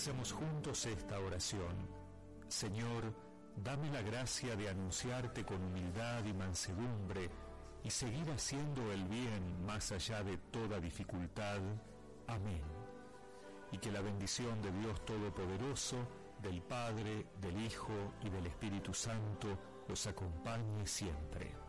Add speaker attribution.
Speaker 1: Hacemos juntos esta oración. Señor, dame la gracia de anunciarte con humildad y mansedumbre y seguir haciendo el bien más allá de toda dificultad. Amén. Y que la bendición de Dios Todopoderoso, del Padre, del Hijo y del Espíritu Santo los acompañe siempre.